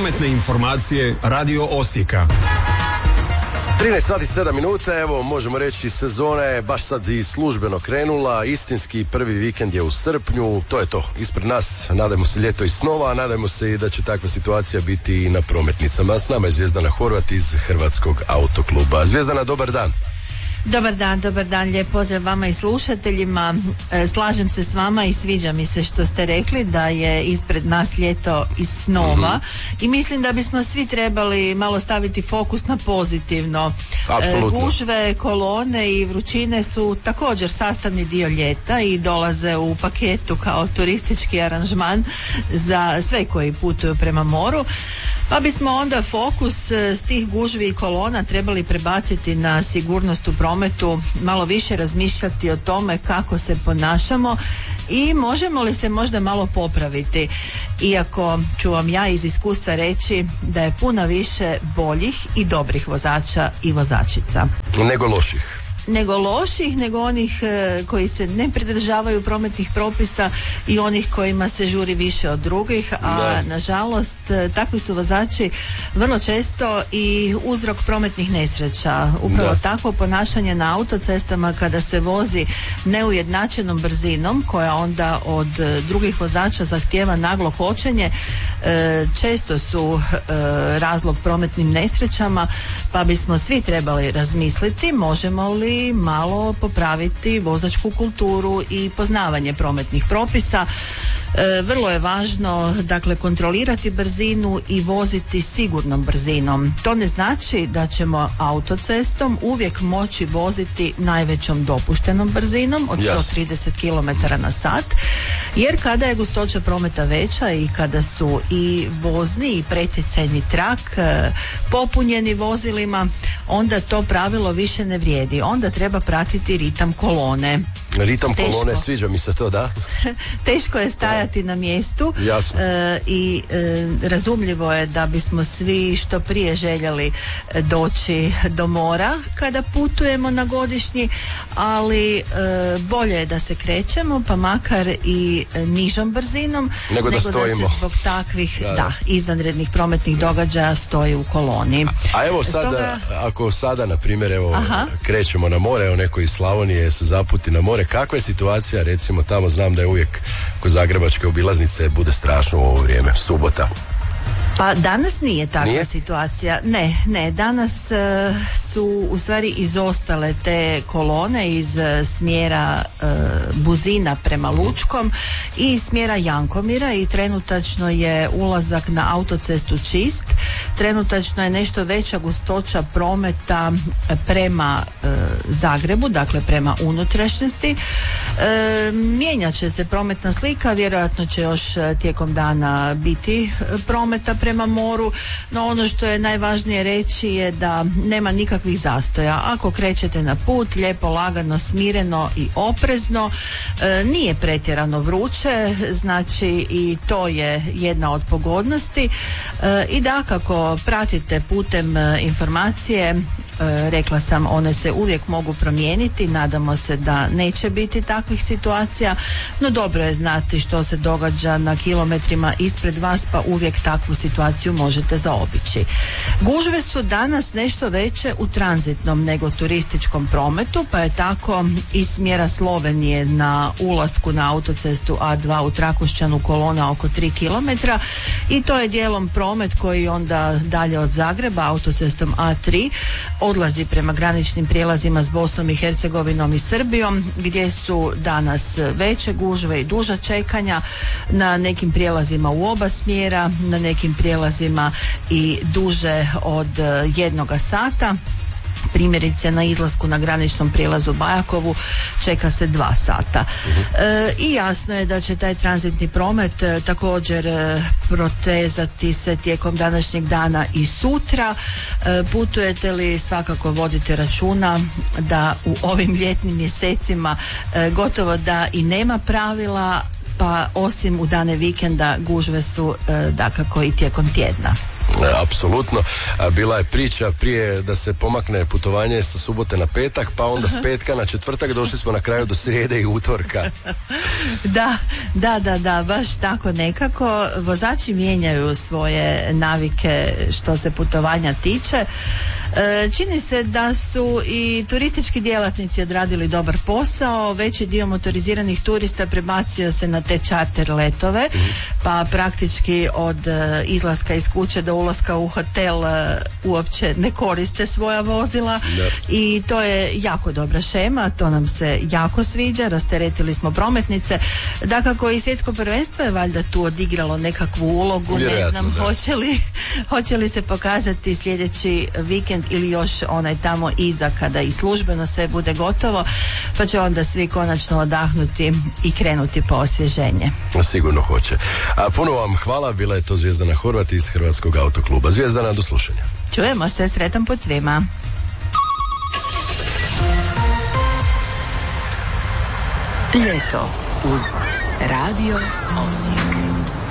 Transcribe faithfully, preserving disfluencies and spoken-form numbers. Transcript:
Prometne informacije Radio Osijeka. trinaest sati sedam minuta, evo možemo reći sezona je baš sad i službeno krenula, istinski prvi vikend je u srpnju, to je to, ispred nas, nadajmo se ljeto i snova, a nadajmo se i da će takva situacija biti i na prometnicama. S nama je Zvjezdana Horvat iz Hrvatskog autokluba. Zvjezdana, dobar dan. Dobar dan, dobar dan, lijep pozdrav vama i slušateljima. E, slažem se s vama i sviđa mi se što ste rekli da je ispred nas ljeto iz snova mm-hmm. i mislim da bismo svi trebali malo staviti fokus na pozitivno. E, gužve, kolone i vrućine su također sastavni dio ljeta i dolaze u paketu kao turistički aranžman za sve koji putuju prema moru. Pa bismo onda fokus s tih gužvi i kolona trebali prebaciti na sigurnost u prometu, malo više razmišljati o tome kako se ponašamo i možemo li se možda malo popraviti. Iako ću vam ja iz iskustva reći da je puno više boljih i dobrih vozača i vozačica. Nego loših. nego loših, nego onih e, koji se ne pridržavaju prometnih propisa i onih kojima se žuri više od drugih, a da. nažalost e, takvi su vozači vrlo često i uzrok prometnih nesreća. Upravo da. takvo ponašanje na autocestama kada se vozi neujednačenom brzinom koja onda od e, drugih vozača zahtijeva naglo kočenje, e, često su e, razlog prometnim nesrećama, pa bismo svi trebali razmisliti možemo li malo popraviti vozačku kulturu i poznavanje prometnih propisa. E, vrlo je važno dakle kontrolirati brzinu i voziti sigurnom brzinom. To ne znači da ćemo autocestom uvijek moći voziti najvećom dopuštenom brzinom od sto trideset kilometara na sat, jer kada je gustoća prometa veća i kada su i vozni i pretjecajni trak e, popunjeni vozilima, onda to pravilo više ne vrijedi. Onda treba pratiti ritam kolone. Ritam Teško. kolone, sviđa mi se to, da? Teško je stajati na mjestu e, i e, razumljivo je da bismo svi što prije željeli doći do mora kada putujemo na godišnji, ali e, bolje je da se krećemo, pa makar i nižom brzinom, nego da, nego da se zbog takvih da, da, izvanrednih prometnih događaja stoji u koloni. A evo sada, Stoga... ako sada, na primjer, evo, Aha. krećemo na more, evo neko iz Slavonije se zaputi na more, kakva je situacija, recimo tamo znam da je uvijek kod zagrebačke obilaznice bude strašno u ovo vrijeme, subota. Pa danas nije takva nije? situacija. Ne, ne, danas uh, su u stvari izostale te kolone iz uh, smjera uh, Buzina prema Lučkom i smjera Jankomira i trenutačno je ulazak na autocestu čist. Trenutačno je nešto veća gustoća prometa prema uh, Zagrebu, dakle prema unutrašnjosti. Uh, mijenjat će se prometna slika, vjerojatno će još uh, tijekom dana biti uh, prometa prema moru, no ono što je najvažnije reći je da nema nikakvih zastoja. Ako krećete na put, lijepo, lagano, smireno i oprezno, e, nije pretjerano vruće, znači i to je jedna od pogodnosti e, i dakako pratite putem e, informacije, e, rekla sam, one se uvijek mogu promijeniti, nadamo se da neće biti takvih situacija, no dobro je znati što se događa na kilometrima ispred vas, pa uvijek takvu situaciju možete zaobići. Gužve su danas nešto veće u tranzitnom nego turističkom prometu, pa je tako iz smjera Slovenije na ulasku na autocestu A dva u Trakošćanu kolona oko tri kilometra i to je dijelom promet koji onda dalje od Zagreba autocestom A tri odlazi prema graničnim prijelazima s Bosnom i Hercegovinom i Srbijom, gdje su danas veće gužve i duža čekanja na nekim prijelazima u oba smjera, na nekim prijelazima i duže od jednoga sata. Primjerice na izlasku na graničnom prijelazu Bajakovu čeka se dva sata. E, I jasno je da će taj tranzitni promet e, također e, protezati se tijekom današnjeg dana i sutra. E, putujete li, svakako vodite računa da u ovim ljetnim mjesecima e, gotovo da i nema pravila pa osim u dane vikenda gužve su e, dakako i tijekom tjedna. Apsolutno. Bila je priča prije da se pomakne putovanje sa subote na petak, pa onda s petka na četvrtak, došli smo na kraju do srijede i utorka. Da, da, da, da, baš tako nekako. Vozači mijenjaju svoje navike što se putovanja tiče. E, čini se da su i turistički djelatnici odradili dobar posao, veći dio motoriziranih turista prebacio se na te čarter letove, pa praktički od e, izlaska iz kuće do ulaska u hotel e, uopće ne koriste svoja vozila. Da. I to je jako dobra šema, to nam se jako sviđa, rasteretili smo prometnice. Dakako i svjetsko prvenstvo je valjda tu odigralo nekakvu ulogu, vjerojatno, ne znam da. hoće li, hoće li se pokazati sljedeći vikend ili još onaj tamo iza kada i službeno sve bude gotovo, pa će onda svi konačno odahnuti i krenuti po osvježenje. Sigurno hoće. A puno vam hvala, bila je to Zvijezdana Horvat iz Hrvatskog autokluba. Zvijezdana, do slušanja. Čujemo se, sretan put svima. Ljeto uz Radio Osijek.